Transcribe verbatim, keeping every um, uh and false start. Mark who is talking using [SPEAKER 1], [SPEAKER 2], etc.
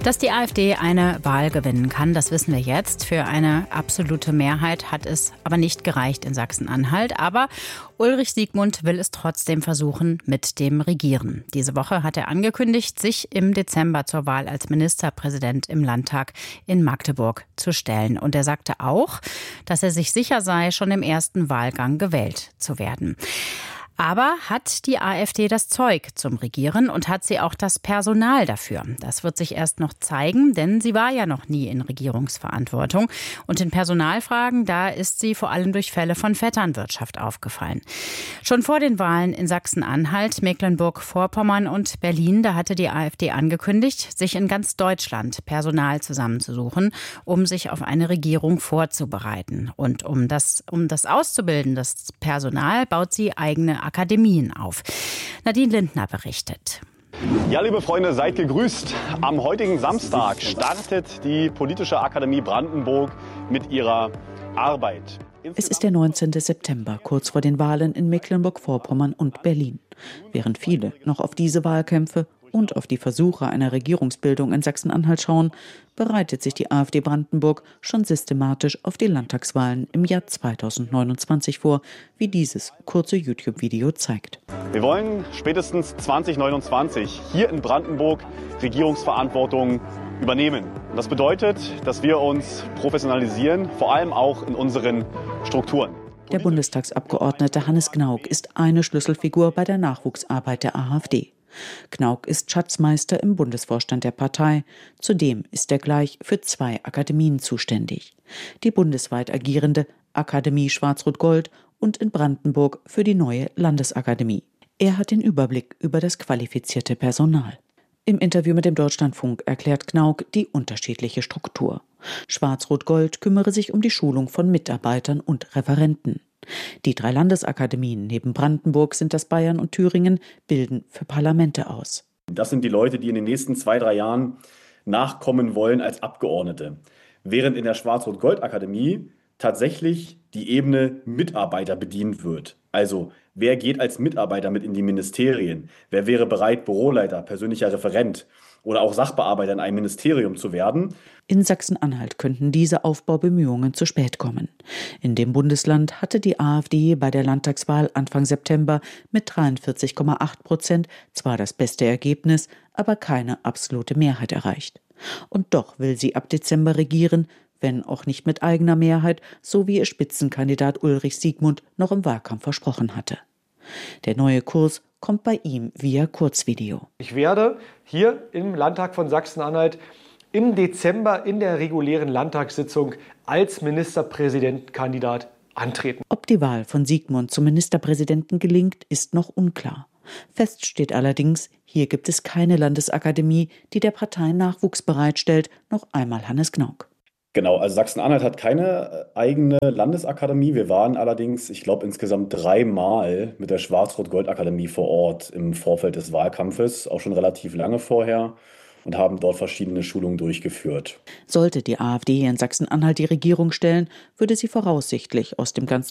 [SPEAKER 1] Dass die AfD eine Wahl gewinnen kann, das wissen wir jetzt. Für eine absolute Mehrheit hat es aber nicht gereicht in Sachsen-Anhalt. Aber Ulrich Siegmund will es trotzdem versuchen mit dem Regieren. Diese Woche hat er angekündigt, sich im Dezember zur Wahl als Ministerpräsident im Landtag in Magdeburg zu stellen. Und er sagte auch, dass er sich sicher sei, schon im ersten Wahlgang gewählt zu werden. Aber hat die AfD das Zeug zum Regieren und hat sie auch das Personal dafür? Das wird sich erst noch zeigen, denn sie war ja noch nie in Regierungsverantwortung. Und in Personalfragen, da ist sie vor allem durch Fälle von Vetternwirtschaft aufgefallen. Schon vor den Wahlen in Sachsen-Anhalt, Mecklenburg-Vorpommern und Berlin, da hatte die AfD angekündigt, sich in ganz Deutschland Personal zusammenzusuchen, um sich auf eine Regierung vorzubereiten. Und um das, um das auszubilden, das Personal, baut sie eigene Akademien auf. Nadine Lindner berichtet.
[SPEAKER 2] Ja, liebe Freunde, seid gegrüßt. Am heutigen Samstag startet die Politische Akademie Brandenburg mit ihrer Arbeit.
[SPEAKER 3] Es ist der neunzehnte September, kurz vor den Wahlen in Mecklenburg-Vorpommern und Berlin. Während viele noch auf diese Wahlkämpfe und auf die Versuche einer Regierungsbildung in Sachsen-Anhalt schauen, bereitet sich die AfD Brandenburg schon systematisch auf die Landtagswahlen im Jahr zweitausendneunundzwanzig vor, wie dieses kurze YouTube-Video zeigt.
[SPEAKER 2] Wir wollen spätestens zweitausendneunundzwanzig hier in Brandenburg Regierungsverantwortung übernehmen. Das bedeutet, dass wir uns professionalisieren, vor allem auch in unseren Strukturen.
[SPEAKER 3] Der Bundestagsabgeordnete Hannes Gnauk ist eine Schlüsselfigur bei der Nachwuchsarbeit der AfD. Gnauk ist Schatzmeister im Bundesvorstand der Partei. Zudem ist er gleich für zwei Akademien zuständig. Die bundesweit agierende Akademie Schwarz-Rot-Gold und in Brandenburg für die neue Landesakademie. Er hat den Überblick über das qualifizierte Personal. Im Interview mit dem Deutschlandfunk erklärt Gnauk die unterschiedliche Struktur. Schwarz-Rot-Gold kümmere sich um die Schulung von Mitarbeitern und Referenten. Die drei Landesakademien neben Brandenburg sind das Bayern und Thüringen, bilden für Parlamente aus.
[SPEAKER 2] Das sind die Leute, die in den nächsten zwei, drei Jahren nachkommen wollen als Abgeordnete. Während in der Schwarz-Rot-Gold-Akademie tatsächlich die Ebene Mitarbeiter bedient wird. Also wer geht als Mitarbeiter mit in die Ministerien? Wer wäre bereit, Büroleiter, persönlicher Referent oder auch Sachbearbeiter in einem Ministerium zu werden?
[SPEAKER 3] In Sachsen-Anhalt könnten diese Aufbaubemühungen zu spät kommen. In dem Bundesland hatte die AfD bei der Landtagswahl Anfang September mit dreiundvierzig Komma acht Prozent zwar das beste Ergebnis, aber keine absolute Mehrheit erreicht. Und doch will sie ab Dezember regieren, wenn auch nicht mit eigener Mehrheit, so wie ihr Spitzenkandidat Ulrich Siegmund noch im Wahlkampf versprochen hatte. Der neue Kurs kommt bei ihm via Kurzvideo.
[SPEAKER 4] Ich werde hier im Landtag von Sachsen-Anhalt im Dezember in der regulären Landtagssitzung als Ministerpräsidentenkandidat antreten.
[SPEAKER 3] Ob die Wahl von Siegmund zum Ministerpräsidenten gelingt, ist noch unklar. Fest steht allerdings, hier gibt es keine Landesakademie, die der Partei Nachwuchs bereitstellt, noch einmal Hannes Gnauk.
[SPEAKER 2] Genau, also Sachsen-Anhalt hat keine eigene Landesakademie. Wir waren allerdings, ich glaube, insgesamt dreimal mit der Schwarz-Rot-Gold-Akademie vor Ort im Vorfeld des Wahlkampfes, auch schon relativ lange vorher, und haben dort verschiedene Schulungen durchgeführt.
[SPEAKER 3] Sollte die AfD in Sachsen-Anhalt die Regierung stellen, würde sie voraussichtlich aus dem ganzen